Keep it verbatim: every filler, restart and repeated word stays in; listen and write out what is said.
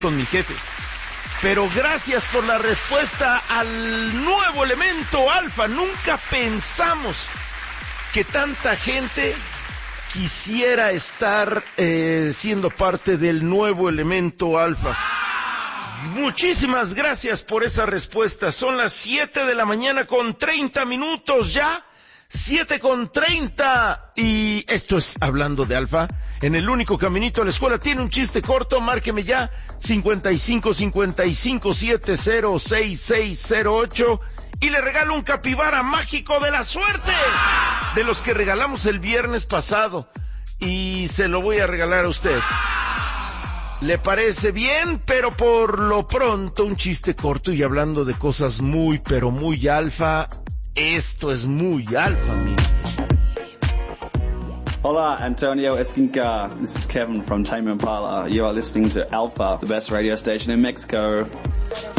con mi jefe. Pero gracias por la respuesta al nuevo elemento alfa. Nunca pensamos que tanta gente quisiera estar eh, siendo parte del nuevo elemento alfa. Muchísimas gracias por esa respuesta. Son las siete de la mañana con treinta minutos ya. siete con treinta. Y esto es Hablando de Alfa. En el único caminito a la escuela. Tiene un chiste corto, márqueme ya. cincuenta y cinco cincuenta y cinco setenta seis seis cero ocho. Y le regalo un capibara mágico de la suerte. De los que regalamos el viernes pasado. Y se lo voy a regalar a usted. ¿Le parece bien? Pero por lo pronto un chiste corto y hablando de cosas muy, pero muy alfa. Esto es muy alfa, amigos. Hola, Antonio Esquinca. This is Kevin from Tame Impala. You are listening to Alpha, the best radio station in Mexico.